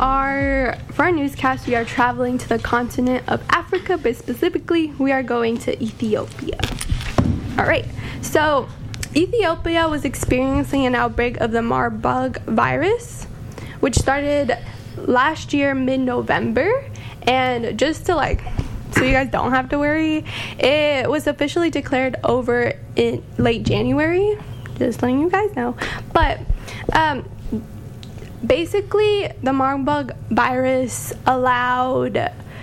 For our newscast, we are traveling to the continent of Africa, but specifically, we are going to Ethiopia. All right, so Ethiopia was experiencing an outbreak of the Marburg virus, which started last year, mid-November, and just to so you guys don't have to worry, it was officially declared over in late January, just letting you guys know. But basically, the Marburg virus allowed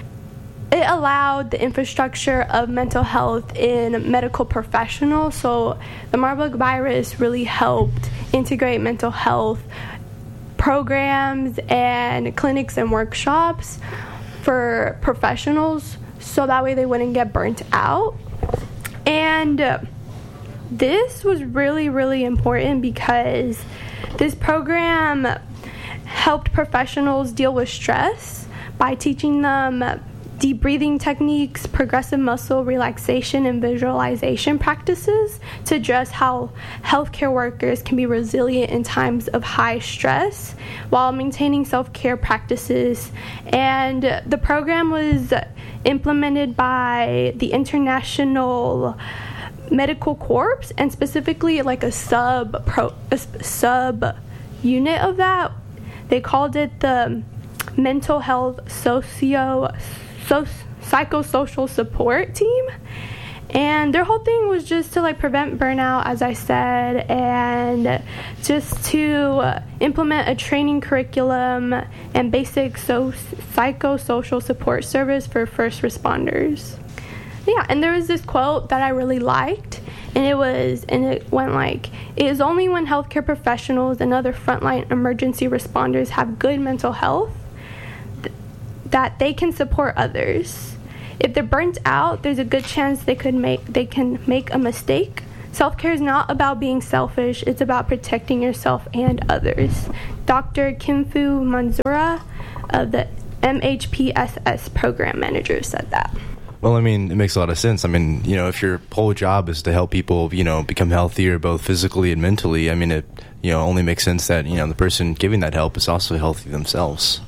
the infrastructure of mental health in medical professionals. So the Marburg virus really helped integrate mental health programs and clinics and workshops for professionals, so that way they wouldn't get burnt out. And this was really, really important because this program helped professionals deal with stress by teaching them deep breathing techniques, progressive muscle relaxation, and visualization practices to address how healthcare workers can be resilient in times of high stress while maintaining self-care practices. And the program was implemented by the International Medical Corps, and specifically like sub unit of that. They called it the Mental Health Psychosocial Support Team. And their whole thing was just to prevent burnout, as I said, and just to implement a training curriculum and basic psychosocial support service for first responders. Yeah, and there was this quote that I really liked, and it went like, "It is only when healthcare professionals and other frontline emergency responders have good mental health that they can support others. If they're burnt out, there's a good chance they can make a mistake. Self-care is not about being selfish, it's about protecting yourself and others." Dr. Kimfu Manzura, the MHPSS program manager, said that. Well, I mean, it makes a lot of sense. I mean, if your whole job is to help people, become healthier both physically and mentally, I mean, it, only makes sense that, the person giving that help is also healthy themselves.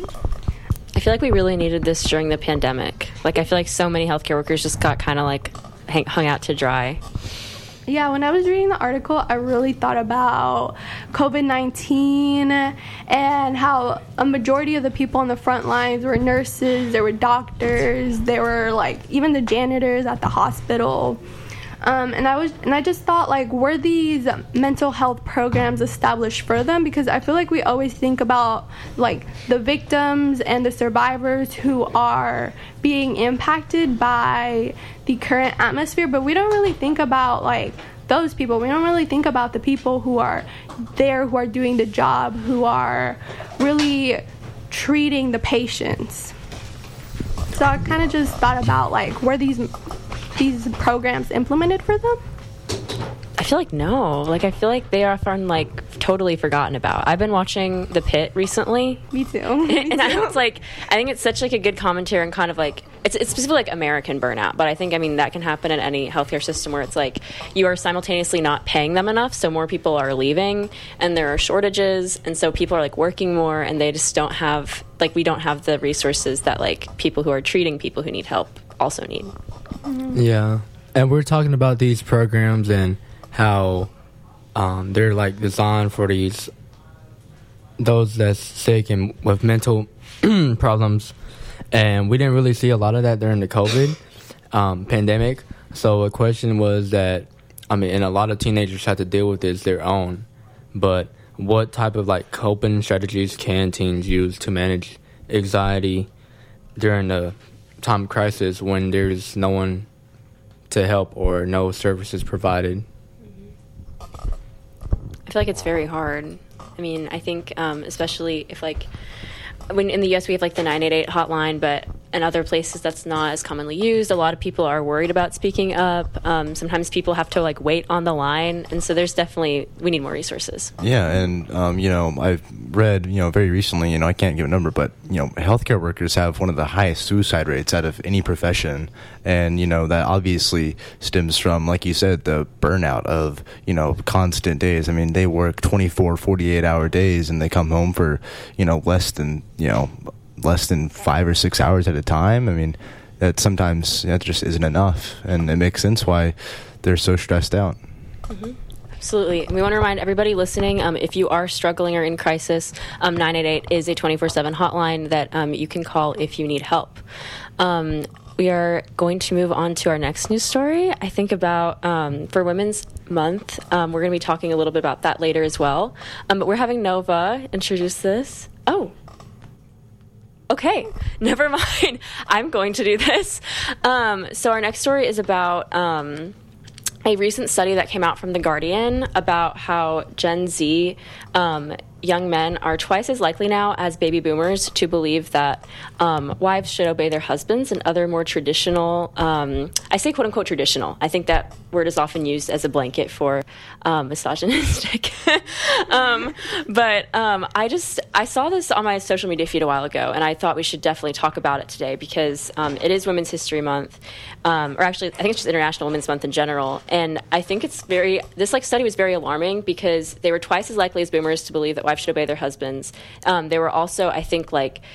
I feel like we really needed this during the pandemic. I feel like so many healthcare workers just got kind of hung out to dry. Yeah, when I was reading the article, I really thought about COVID-19 and how a majority of the people on the front lines were nurses, there were doctors, there were even the janitors at the hospital. And I just thought, were these mental health programs established for them? Because I feel like we always think about the victims and the survivors who are being impacted by the current atmosphere, but we don't really think about those people. We don't really think about the people who are there, who are doing the job, who are really treating the patients. So I kind of just thought about were these programs implemented for them? I feel like no. I feel like they are often totally forgotten about. I've been watching The Pit recently. Me too. And I was I think it's such a good commentary and kind of it's specifically American burnout, but I think that can happen in any healthcare system where it's you are simultaneously not paying them enough, so more people are leaving and there are shortages, and so people are working more and they just don't have we don't have the resources that people who are treating people who need help also need. Mm-hmm. Yeah, and we're talking about these programs and how they're designed for those that's sick and with mental problems, and we didn't really see a lot of that during the COVID pandemic. So a question was that, and a lot of teenagers have to deal with this their own, but what type of coping strategies can teens use to manage anxiety during the time of crisis when there's no one to help or no services provided? I feel like it's very hard. I think especially if when in the US we have the 988 hotline, but and other places that's not as commonly used. A lot of people are worried about speaking up. Sometimes people have to like wait on the line, and so there's definitely, we need more resources. Yeah, and I've read very recently, I can't give a number, but healthcare workers have one of the highest suicide rates out of any profession, and that obviously stems from, like you said, the burnout of constant days. I mean, they work 24, 48-hour days, and they come home for less than 5 or 6 hours at a time. I mean, that just isn't enough, and it makes sense why they're so stressed out. Mm-hmm. Absolutely. And we want to remind everybody listening, if you are struggling or in crisis, 988 is a 24/7 hotline that you can call if you need help. We are going to move on to our next news story. I think about, for Women's Month, we're going to be talking a little bit about that later as well. But we're having Nova introduce this. Oh. Okay, never mind. I'm going to do this. So our next story is about a recent study that came out from The Guardian about how Gen Z young men are twice as likely now as baby boomers to believe that wives should obey their husbands and other more traditional, I say quote unquote traditional. I think that word is often used as a blanket for misogynistic. But I saw this on my social media feed a while ago, and I thought we should definitely talk about it today because it is Women's History Month, or actually I think it's just International Women's Month in general. And I think this study was very alarming because they were twice as likely as boomers to believe that wives should obey their husbands. They were also, I think,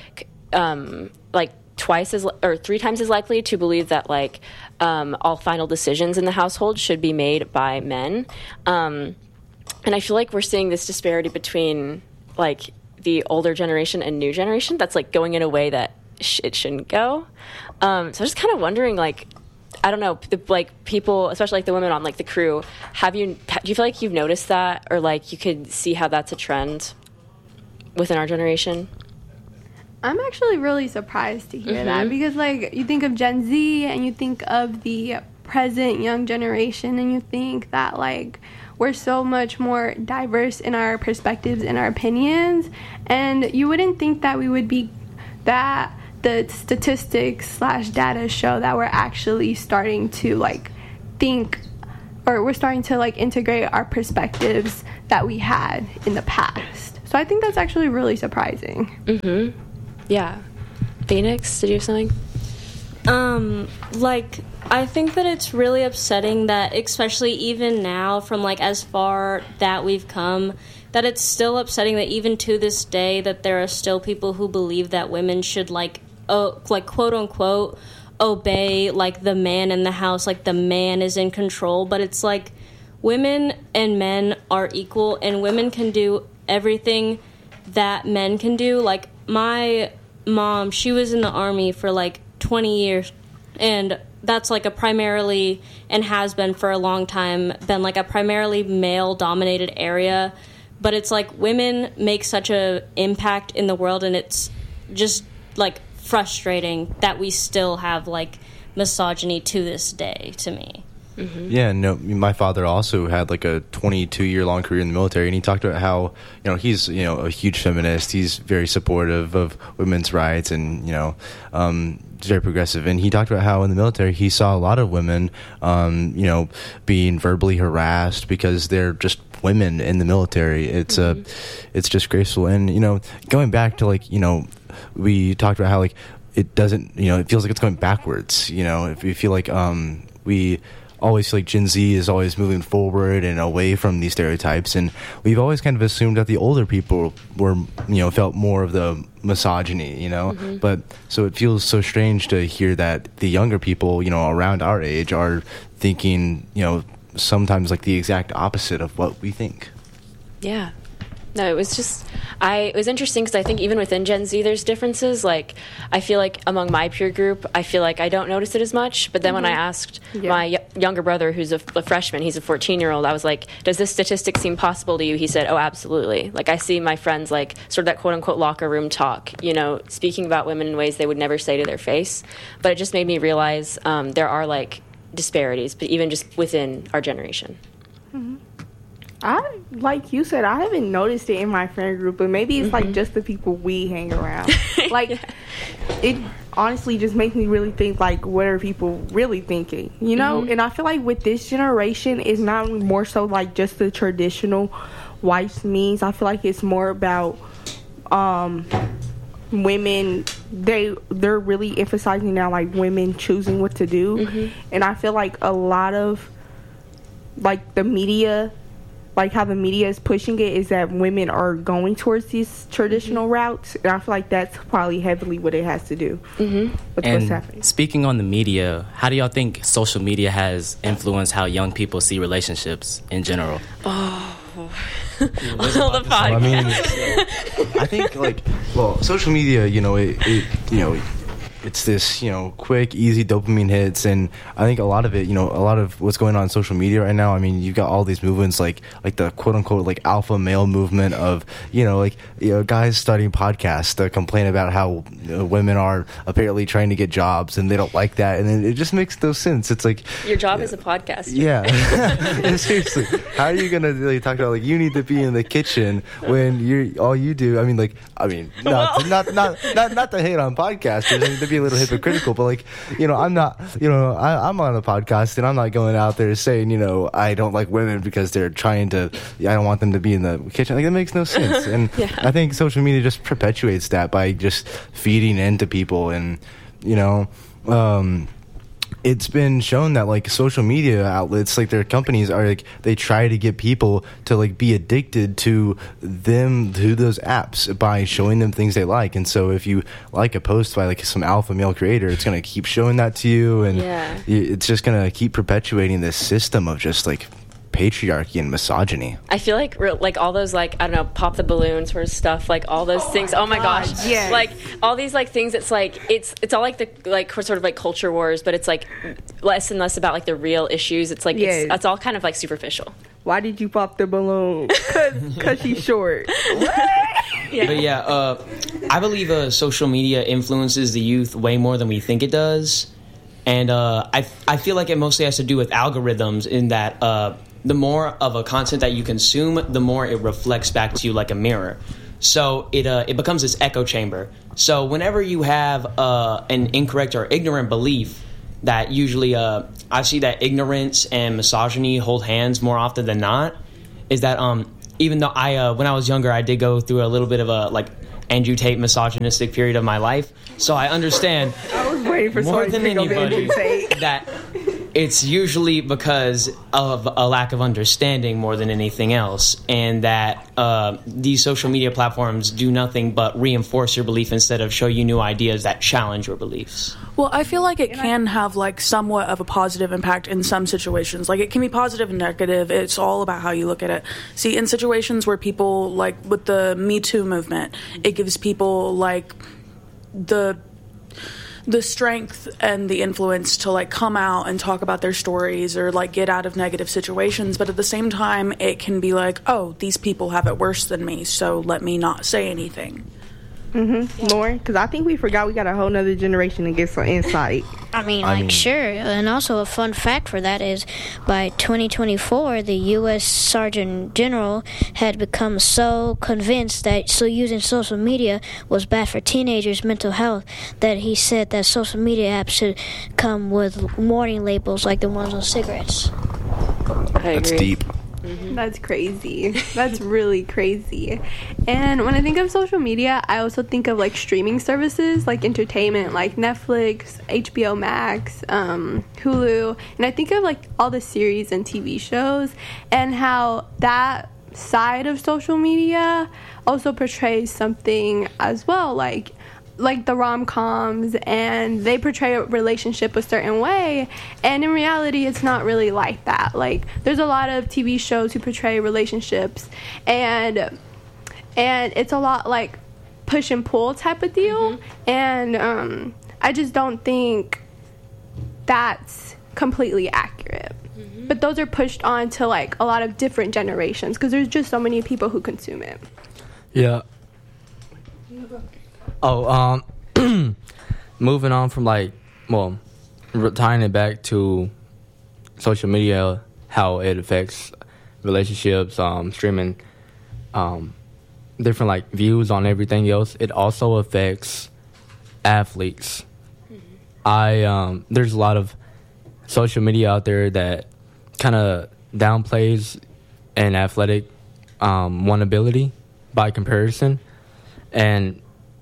twice as or 3 times as likely to believe that all final decisions in the household should be made by men. And I feel like we're seeing this disparity between the older generation and new generation that's going in a way that it shouldn't go. So I'm just kind of wondering, I don't know, people, especially the women on the crew, do you feel like you've noticed that, or you could see how that's a trend within our generation? I'm actually really surprised to hear that because you think of Gen Z and you think of the present young generation and you think that we're so much more diverse in our perspectives and our opinions, and you wouldn't think that we would be that. The statistics / data show that we're actually starting to think, or we're starting to integrate our perspectives that we had in the past. So I think that's actually really surprising. Mm-hmm. Yeah. Phoenix, did you have something? I think that it's really upsetting that, especially even now, from as far that we've come, that it's still upsetting that even to this day that there are still people who believe that women should quote unquote obey the man in the house, the man is in control. But it's women and men are equal, and women can do everything that men can do. My mom, she was in the Army for 20 years, and that's a primarily, and has been for a long time, been a primarily male dominated area. But it's women make such a impact in the world, and it's just frustrating that we still have misogyny to this day, to me. Mm-hmm. Yeah, no, my father also had a 22-year-long career in the military, and he talked about how he's a huge feminist. He's very supportive of women's rights, and very progressive. And he talked about how in the military he saw a lot of women being verbally harassed because they're just women in the military. It's it's disgraceful. And going back to we talked about how it doesn't it feels like it's going backwards. If you feel we always feel Gen Z is always moving forward and away from these stereotypes, and we've always kind of assumed that the older people were felt more of the misogyny, but so it feels so strange to hear that the younger people around our age are thinking sometimes the exact opposite of what we think. Yeah. No, it was interesting because I think even within Gen Z there's differences. I feel among my peer group, I feel I don't notice it as much. But then when I asked my younger brother, who's a freshman, he's a 14-year-old, I was does this statistic seem possible to you? He said, oh, absolutely. I see my friends sort of that quote-unquote locker room talk, speaking about women in ways they would never say to their face. But it just made me realize there are disparities, but even just within our generation. Mm-hmm. Like you said, I haven't noticed it in my friend group, but maybe it's just the people we hang around. It honestly just makes me really think, like, what are people really thinking, you know? And I feel like with this generation, it's not more so like just the traditional white means. I feel like it's more about women. They're really emphasizing now, like, women choosing what to do. And I feel like a lot of, like, the media, like how the media is pushing it, is that women are going towards these traditional routes, and I feel like that's probably heavily what it has to do with what's happening. Speaking on the media, how do y'all think social media has influenced how young people see relationships in general? All the podcast. I mean, I think, like, well, social media, it's this, quick, easy dopamine hits, and I think a lot of what's going on in social media right now, I mean, you've got all these movements like the quote-unquote, like, alpha male movement of, guys starting podcasts to complain about how women are apparently trying to get jobs, and they don't like that, and then it just makes no sense. It's like... Your job is a podcaster. Yeah. Seriously. How are you going to really talk about, like, you need to be in the kitchen when all you do... not to hate on podcasters, I mean, to be a little hypocritical, but, like, I'm not, I'm on a podcast, and I'm not going out there saying, I don't like women because they're trying to, I don't want them to be in the kitchen. Like, that makes no sense. And I think social media just perpetuates that by just feeding into people, and, it's been shown that, like, social media outlets, like, their companies are, like, they try to get people to, like, be addicted to those apps by showing them things they like. And so if you like a post by, like, some alpha male creator, it's going to keep showing that to you, and it's just going to keep perpetuating this system of just, like, patriarchy and misogyny. I feel like all those, like, I don't know, pop the balloon sort of stuff, like all those things. Oh my gosh, yes. Like all these, like, things. It's like it's all like the, like, sort of like culture wars, but it's like less and less about, like, the real issues. It's like it's all kind of, like, superficial. Why did you pop the balloon? Because she's short. But I believe social media influences the youth way more than we think it does, and I feel like it mostly has to do with algorithms, in that the more of a content that you consume, the more it reflects back to you like a mirror. So it becomes this echo chamber. So whenever you have an incorrect or ignorant belief, that usually I see that ignorance and misogyny hold hands more often than not, is that even though when I was younger, I did go through a little bit of a, like, Andrew Tate misogynistic period of my life. So I understand I was waiting for more than anybody that it's usually because of a lack of understanding more than anything else, and that these social media platforms do nothing but reinforce your belief instead of show you new ideas that challenge your beliefs. Well, I feel like it can have, like, somewhat of a positive impact in some situations. Like, it can be positive and negative. It's all about how you look at it. See, in situations where people, like, with the Me Too movement, it gives people, like, the strength and the influence to, like, come out and talk about their stories or, like, get out of negative situations. But at the same time, it can be like, oh, these people have it worse than me, so let me not say anything. Lauren, because I think we forgot we got a whole nother generation to get some insight. I mean, sure. And also a fun fact for that is by 2024, the U.S. Surgeon General had become so convinced that using social media was bad for teenagers' mental health that he said that social media apps should come with warning labels like the ones on cigarettes. That's deep. That's crazy. That's really crazy. And when I think of social media, I also think of, like, streaming services, like entertainment, like Netflix, HBO Max, Hulu. And I think of, like, all the series and TV shows and how that side of social media also portrays something as well, like the rom-coms, and they portray a relationship a certain way, and in reality it's not really like that. Like, there's a lot of TV shows who portray relationships, and it's a lot like push and pull type of deal, and I just don't think that's completely accurate. But those are pushed on to, like, a lot of different generations because there's just so many people who consume it. Yeah. Moving on from, like, tying it back to social media, how it affects relationships, streaming, different, like, views on everything else. It also affects athletes there's a lot of social media out there that kind of downplays an athletic one ability by comparison, and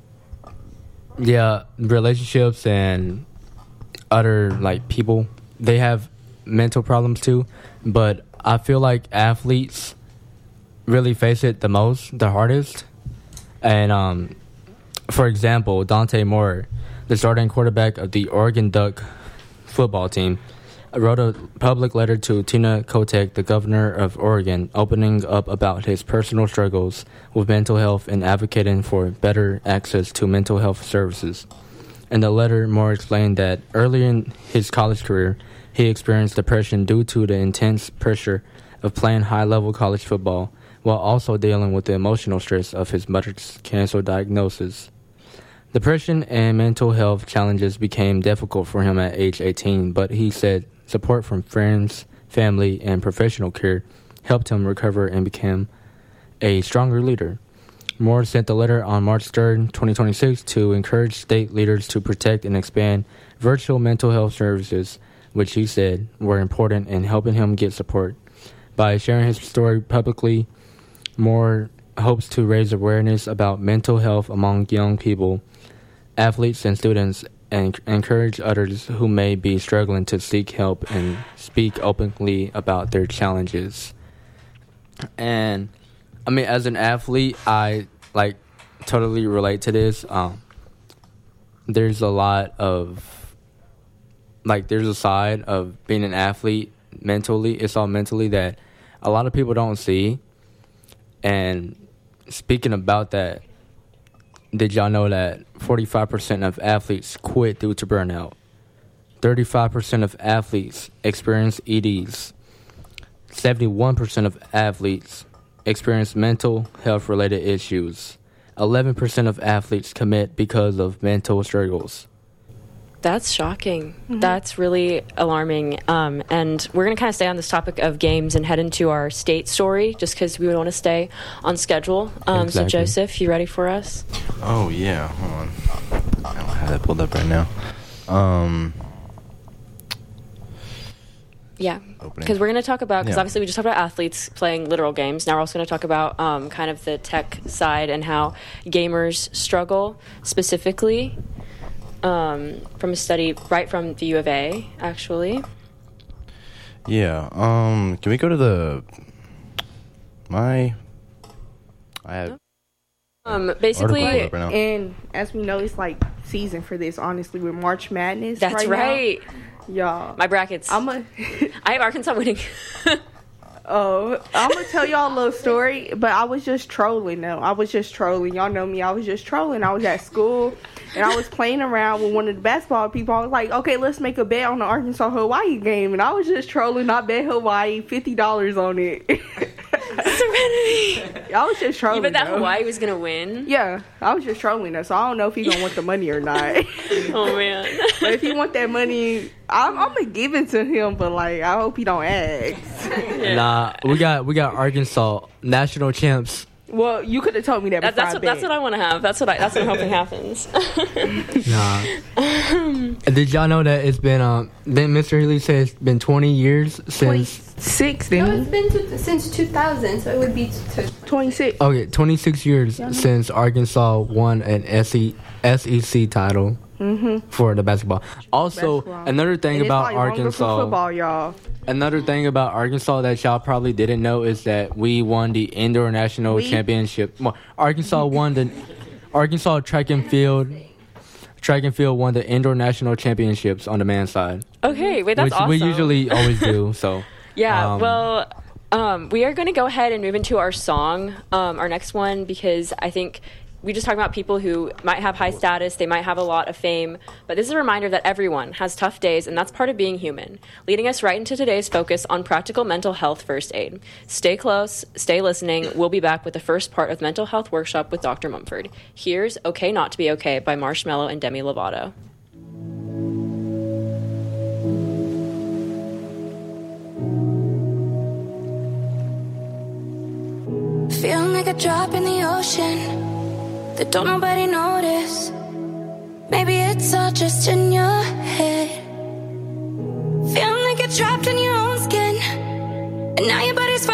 relationships and other like people, they have mental problems too, but I feel like athletes really face it the hardest. And for example, Dante Moore, the starting quarterback of the Oregon Duck football team, wrote a public letter to Tina Kotek, the governor of Oregon, opening up about his personal struggles with mental health and advocating for better access to mental health services. In the letter, Moore explained that early in his college career, he experienced depression due to the intense pressure of playing high-level college football, while also dealing with the emotional stress of his mother's cancer diagnosis. Depression and mental health challenges became difficult for him at age 18, but he said support from friends, family, and professional care helped him recover and become a stronger leader. Moore sent the letter on March 3rd, 2026, to encourage state leaders to protect and expand virtual mental health services, which he said were important in helping him get support. By sharing his story publicly, Moore hopes to raise awareness about mental health among young people, athletes, and students, and encourage others who may be struggling to seek help and speak openly about their challenges. And I mean, as an athlete, I like totally relate to this. There's a lot of there's a side of being an athlete mentally. It's all mentally that a lot of people don't see. And speaking about that, did y'all know that 45% of athletes quit due to burnout? 35% of athletes experience EDs. 71% of athletes experience mental health related issues. 11% of athletes commit because of mental struggles. That's shocking. That's really alarming. And we're going to kind of stay on this topic of games and head into our state story just because we want to stay on schedule. Exactly. So, Joseph, you ready for us? Oh, yeah. Hold on. I don't have that pulled up right now. Yeah, because we're going to talk about, because obviously we just talked about athletes playing literal games. Now we're also going to talk about kind of the tech side and how gamers struggle specifically. From a study right from the U of A, actually. Yeah. Can we go to basically, right now. And as we know, it's like season for this, honestly, with March Madness. That's right. Y'all. My brackets. I have Arkansas winning. I'm gonna tell y'all a little story, but I was just trolling though. Y'all know me. I was just trolling. I was at school and I was playing around with one of the basketball people. I was like, okay, let's make a bet on the Arkansas Hawaii game, and I was just trolling. I bet Hawaii $50 on it. Serenity. I was just trolling. You bet that though. Hawaii was gonna win? Yeah, I was just trolling though, so I don't know if he's gonna want the money or not. Oh man. But if he want that money, I'm gonna give it to him. But like, I hope he don't ask. Yeah. Nah, we got Arkansas national champs. Well, you could have told me that before. That's what I want to have. That's what I'm hoping happens. Nah. Did y'all know that it's been Mr. Healy said it's been 20 years since 26, No, didn't it's been since 2000, so it would be 26. Okay, 26 years since Arkansas won an SEC title for the basketball. Also, another thing And about it's like longer for Arkansas, football, y'all. another thing about Arkansas that y'all probably didn't know is that we won the indoor national championship. Well, Arkansas won the Arkansas track and field won the indoor national championships on the men's side. Okay, wait, that's which awesome. we usually always do. So yeah, we are going to go ahead and move into our song, our next one, because I think we just talk about people who might have high status, they might have a lot of fame, but this is a reminder that everyone has tough days, and that's part of being human, leading us right into today's focus on practical mental health first aid. Stay close, stay listening. We'll be back with the first part of Mental Health Workshop with Dr. Mumford. Here's Okay Not to Be Okay by Marshmello and Demi Lovato. Feeling like a drop in the ocean that don't nobody notice. Maybe it's all just in your head. Feeling like you're trapped in your own skin, and now your body's